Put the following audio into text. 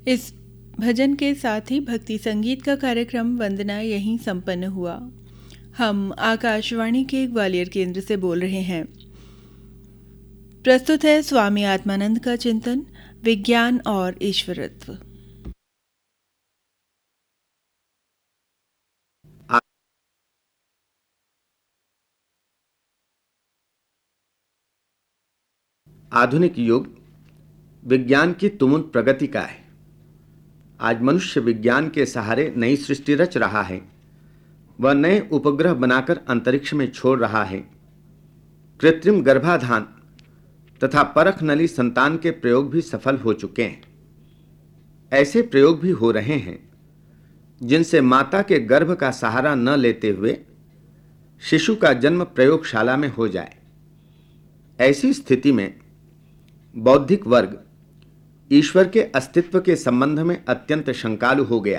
इस भजन के साथ ही भक्ति संगीत का कार्यक्रम वंदना यहीं संपन्न हुआ। हम आकाशवाणी के ग्वालियर केंद्र से बोल रहे हैं। प्रस्तुत है स्वामी आत्मानंद का चिंतन, विज्ञान और ईश्वरत्व। आधुनिक युग विज्ञान की तुमुल प्रगति का है। आज मनुष्य विज्ञान के सहारे नई सृष्टि रच रहा है। वह नए उपग्रह बनाकर अंतरिक्ष में छोड़ रहा है। कृत्रिम गर्भाधान तथा परख नली संतान के प्रयोग भी सफल हो चुके हैं। ऐसे प्रयोग भी हो रहे हैं जिनसे माता के गर्भ का सहारा न लेते हुए शिशु का जन्म प्रयोगशाला में हो जाए। ऐसी स्थिति में बौद्धिक वर्ग ईश्वर के अस्तित्व के संबंध में अत्यंत शंकालु हो गया।